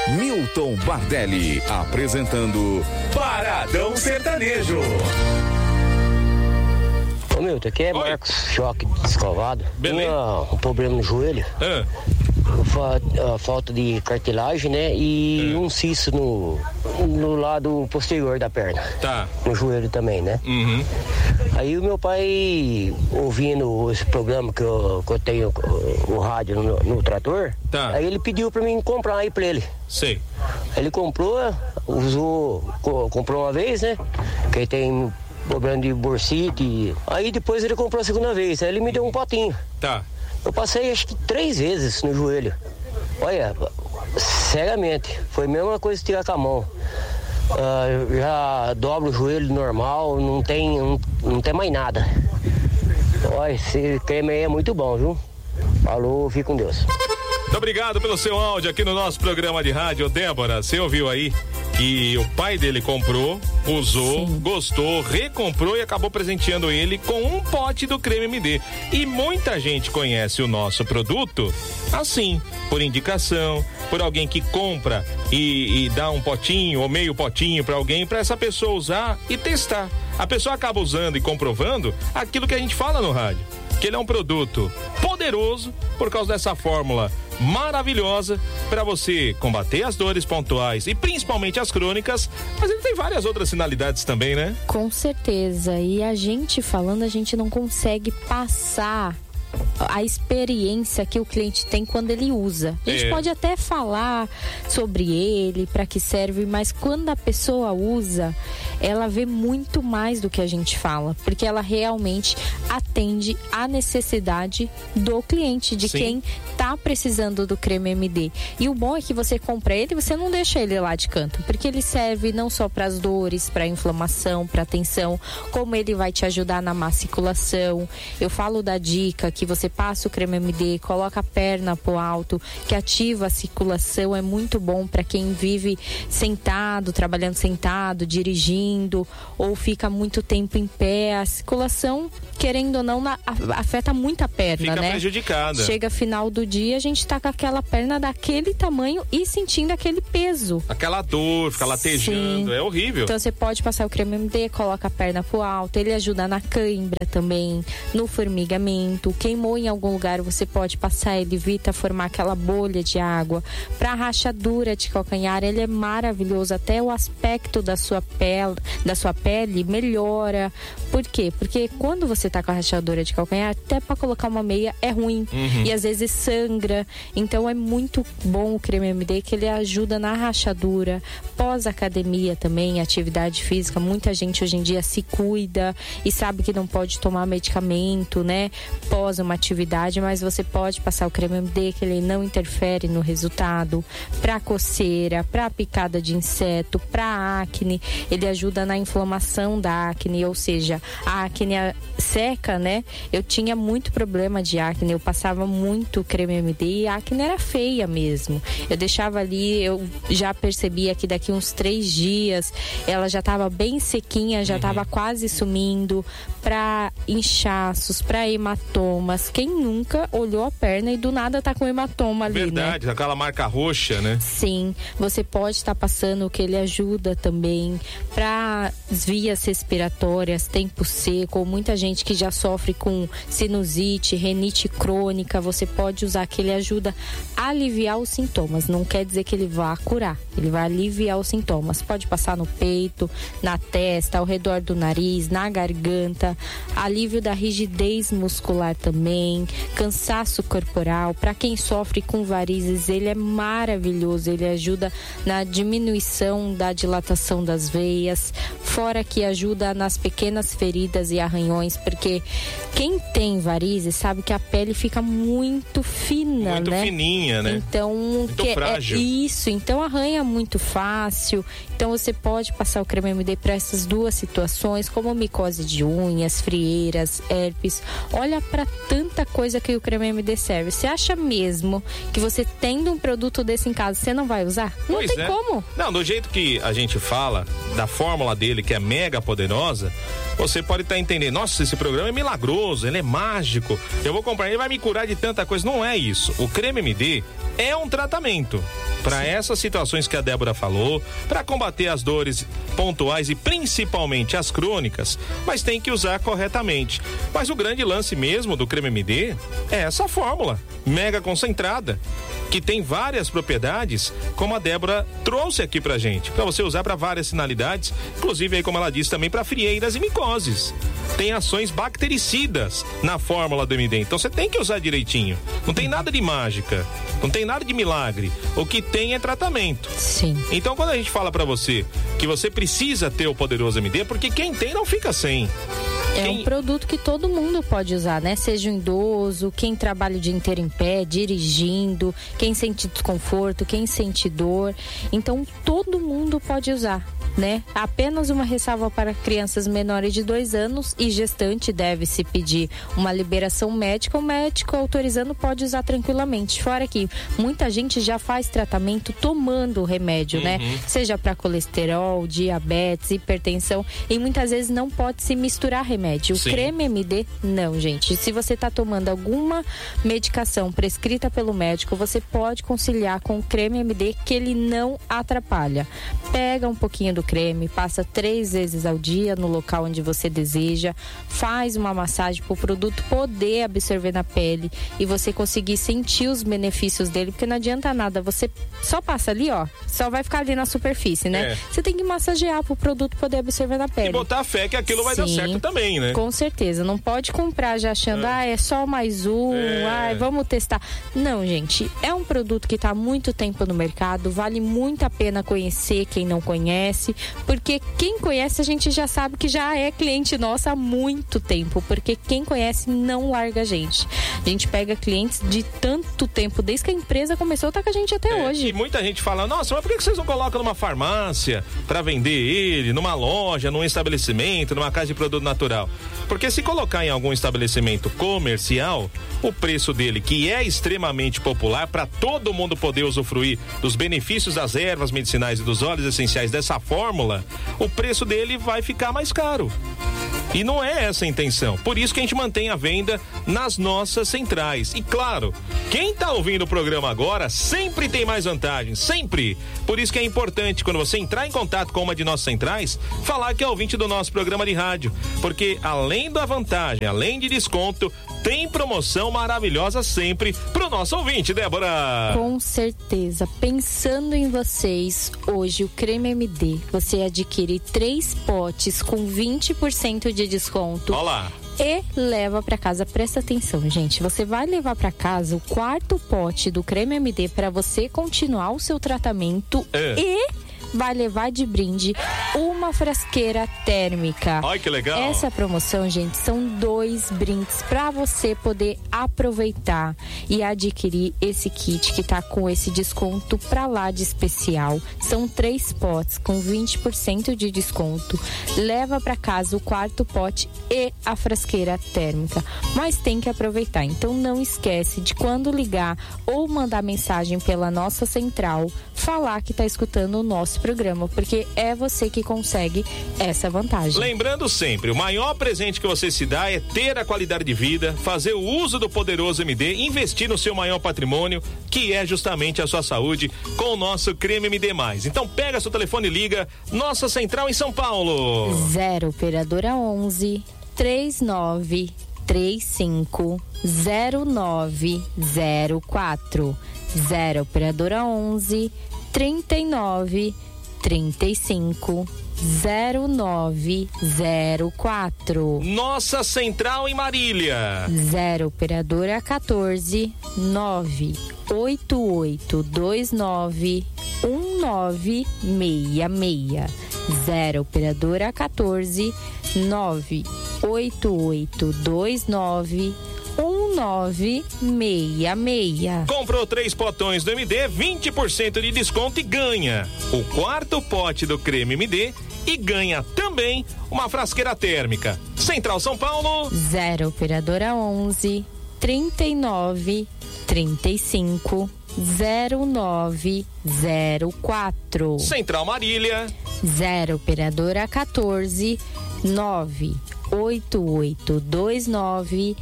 Milton Bardelli, apresentando Paradão Sertanejo. Ô Milton, aqui é Marcos Choque Descovado. Beleza. Tinha um problema no joelho. Falta de cartilagem, né? E um cisto no lado posterior da perna. Tá. No joelho também, né? Uhum. Aí o meu pai, ouvindo esse programa que eu tenho, o rádio no trator, tá. Aí ele pediu pra mim comprar aí pra ele. Sei. Aí ele comprou, comprou uma vez, né? Que ele tem problema de bursite. Aí depois ele comprou a segunda vez, aí ele me deu um potinho. Tá. Eu passei acho que 3 vezes no joelho. Olha, seriamente, foi a mesma coisa que tirar com a mão. Já dobro o joelho normal, não tem mais nada. Olha, esse creme aí é muito bom, viu? Falou, fique com Deus. Muito obrigado pelo seu áudio aqui no nosso programa de rádio. Débora, você ouviu aí que o pai dele comprou, usou, sim, gostou, recomprou e acabou presenteando ele com um pote do creme MD. E muita gente conhece o nosso produto assim, por indicação, por alguém que compra e dá um potinho ou meio potinho para alguém, para essa pessoa usar e testar. A pessoa acaba usando e comprovando aquilo que a gente fala no rádio, que ele é um produto poderoso por causa dessa fórmula maravilhosa para você combater as dores pontuais e principalmente as crônicas, mas ele tem várias outras finalidades também, né? Com certeza, e a gente falando, a gente não consegue passar a experiência que o cliente tem quando ele usa. A gente pode até falar sobre ele, para que serve, mas quando a pessoa usa, ela vê muito mais do que a gente fala, porque ela realmente atende à necessidade do cliente, de, sim, quem tá precisando do creme MD. E o bom é que você compra ele e você não deixa ele lá de canto, porque ele serve não só para as dores, para inflamação, para tensão, como ele vai te ajudar na má circulação. Eu falo da dica que você passa o creme MD, coloca a perna pro alto, que ativa a circulação, é muito bom para quem vive sentado, trabalhando sentado, dirigindo, ou fica muito tempo em pé. A circulação, querendo ou não, afeta muito a perna, fica, né? Prejudicada. Chega final do dia, a gente tá com aquela perna daquele tamanho e sentindo aquele peso. Aquela dor, fica latejando, é horrível. Então você pode passar o creme MD, coloca a perna pro alto, ele ajuda na cãibra também, no formigamento, queimou em algum lugar, você pode passar, ele evita formar aquela bolha de água. Pra rachadura de calcanhar, ele é maravilhoso, até o aspecto da sua pele melhora. Por quê? Porque quando você tá com a rachadura de calcanhar, até pra colocar uma meia é ruim, e às vezes sangra. Então é muito bom o creme MD, que ele ajuda na rachadura. Pós-academia também, atividade física, muita gente hoje em dia se cuida e sabe que não pode tomar medicamento, né? Pós uma atividade, mas você pode passar o creme MD, que ele não interfere no resultado. Pra coceira, pra picada de inseto, pra acne, ele ajuda na inflamação da acne, ou seja, a acne seca, né? Eu tinha muito problema de acne, eu passava muito creme MD e a acne era feia mesmo. Eu deixava ali, eu já percebia que daqui uns 3 dias ela já estava bem sequinha, já estava quase sumindo. Pra inchaços, pra hematomas. Quem nunca olhou a perna e do nada tá com hematoma ali, verdade, né? Aquela marca roxa, né? Sim, você pode estar passando, que ele ajuda também para vias respiratórias, tempo seco, ou muita gente que já sofre com sinusite, renite crônica, você pode usar, que ele ajuda a aliviar os sintomas. Não quer dizer que ele vá curar, ele vai aliviar os sintomas. Pode passar no peito, na testa, ao redor do nariz, na garganta, alívio da rigidez muscular também, cansaço corporal. Para quem sofre com varizes, ele é maravilhoso, ele ajuda na diminuição da dilatação das veias, fora que ajuda nas pequenas feridas e arranhões, porque quem tem varizes sabe que a pele fica muito fina, muito, né? Muito fininha, né? Então, muito frágil. Isso, então arranha muito fácil. Então você pode passar o creme MD para essas duas situações, como micose de unhas, frieiras, herpes. Olha para tanta coisa que o creme MD serve. Você acha mesmo que você tendo um produto desse em casa, você não vai usar? Não pois tem como. Não, do jeito que a gente fala, da fórmula dele, que é mega poderosa, você pode estar entendendo, nossa, esse programa é milagroso, ele é mágico, eu vou comprar, ele vai me curar de tanta coisa. Não é isso. O creme MD é um tratamento. para essas situações que a Débora falou, para combater as dores pontuais e principalmente as crônicas, mas tem que usar corretamente. Mas o grande lance mesmo do Creme MD é essa fórmula mega concentrada, que tem várias propriedades, como a Débora trouxe aqui pra gente, para você usar para várias finalidades, inclusive aí, como ela disse, também para frieiras e micoses. Tem ações bactericidas na fórmula do MD, então você tem que usar direitinho. Não tem nada de mágica, não tem nada de milagre. O que tem é tratamento. Sim. Então, quando a gente fala para você que você precisa ter o poderoso MD, porque quem tem não fica sem. É um produto que todo mundo pode usar, né? Seja um idoso, quem trabalha o dia inteiro em pé, dirigindo, quem sente desconforto, quem sente dor. Então, todo mundo pode usar, né? Apenas uma ressalva para crianças menores de 2 anos e gestante deve-se pedir uma liberação médica. O médico autorizando pode usar tranquilamente. Fora que muita gente já faz tratamento tomando o remédio, né? Seja para colesterol, diabetes, hipertensão, e muitas vezes não pode se misturar remédio. O Creme MD, não, gente. Se você está tomando alguma medicação prescrita pelo médico, você pode conciliar com o Creme MD, que ele não atrapalha. Pega um pouquinho do creme, passa 3 vezes ao dia no local onde você deseja, faz uma massagem para o produto poder absorver na pele e você conseguir sentir os benefícios dele, porque não adianta nada, você só passa ali, ó, só vai ficar ali na superfície, né? Você tem que massagear para o produto poder absorver na pele. E botar fé que aquilo vai dar certo também, né? Com certeza, não pode comprar já achando, é só mais um, vamos testar. Não, gente, é um produto que está há muito tempo no mercado, vale muito a pena conhecer quem não conhece, porque quem conhece a gente já sabe que já é cliente nossa há muito tempo, porque quem conhece não larga a gente. A gente pega clientes de tanto tempo, desde que a empresa começou, tá com a gente até hoje. E muita gente fala, nossa, mas por que vocês não colocam numa farmácia para vender ele, numa loja, num estabelecimento, numa casa de produto natural? Porque se colocar em algum estabelecimento comercial, o preço dele, que é extremamente popular para todo mundo poder usufruir dos benefícios das ervas medicinais e dos óleos essenciais dessa fórmula, o preço dele vai ficar mais caro. E não é essa a intenção. Por isso que a gente mantém a venda nas nossas centrais. E claro, quem tá ouvindo o programa agora sempre tem mais vantagens, sempre. Por isso que é importante, quando você entrar em contato com uma de nossas centrais, falar que é ouvinte do nosso programa de rádio. Porque além da vantagem, além de desconto, tem promoção maravilhosa sempre pro nosso ouvinte, Débora. Com certeza. Pensando em vocês, hoje o Creme MD, você adquire 3 potes com 20% de desconto. Olá. E leva para casa, presta atenção, gente, você vai levar para casa o 4º pote do Creme MD para você continuar o seu tratamento e vai levar de brinde uma frasqueira térmica. Ai, que legal. Essa promoção, gente, são 2 brindes para você poder aproveitar e adquirir esse kit que tá com esse desconto pra lá de especial. São 3 potes com 20% de desconto. Leva para casa o 4º pote e a frasqueira térmica. Mas tem que aproveitar. Então não esquece de, quando ligar ou mandar mensagem pela nossa central, falar que tá escutando o nosso programa, porque é você que consegue essa vantagem. Lembrando sempre, o maior presente que você se dá é ter a qualidade de vida, fazer o uso do poderoso MD, investir no seu maior patrimônio, que é justamente a sua saúde, com o nosso Creme MD+. Então pega seu telefone e liga, nossa central em São Paulo. 0 operadora 11 39 35 0904. 0 operadora 11 39 35 0904. Nossa central em Marília. 0 operadora 14 98829 1966. 0 operadora 14 98829 1966. Comprou 3 potões do MD, 20% de desconto e ganha o 4º pote do Creme MD e ganha também uma frasqueira térmica. Central São Paulo. 0 operadora 11 39 35 0904. Central Marília. 0 operadora 14 98829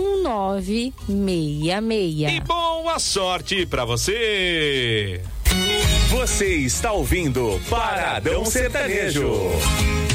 1966. E boa sorte pra você! Você está ouvindo Paradão Sertanejo.